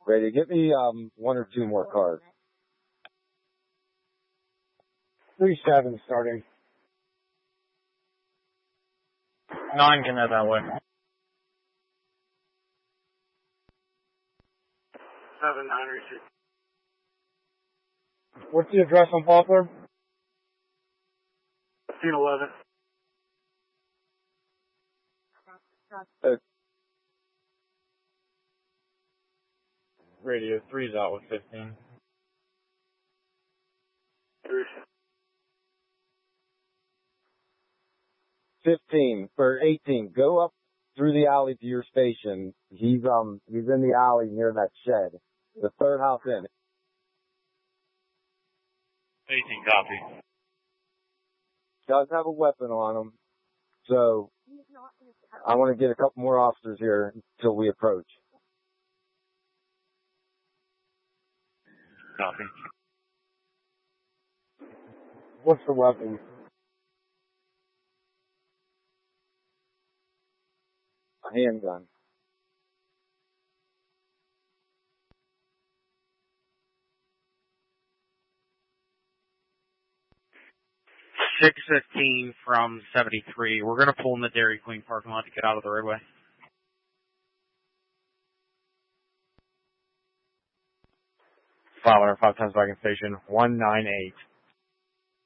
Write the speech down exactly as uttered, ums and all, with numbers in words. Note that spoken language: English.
Ready? Get me um one or two more cars. Three seven starting. Nine can head that way. Seven nine receive. What's the address on Poplar? Fifteen eleven. Uh, Radio three's out with fifteen. Three. Fifteen or eighteen. Go up through the alley to your station. He's um he's in the alley near that shed. The third house in. Eighteen copy. Does have a weapon on him. So I want to get a couple more officers here until we approach. Copy. What's the weapon? A handgun. six fifteen from seventy-three. We're going to pull in the Dairy Queen parking lot to get out of the roadway. five hundred five times back in station. one nine eight.